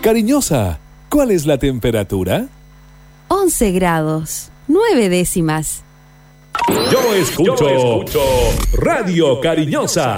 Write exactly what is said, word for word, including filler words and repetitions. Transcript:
Cariñosa, ¿cuál es la temperatura? once grados, nueve décimas. Yo escucho, Yo escucho Radio Cariñosa.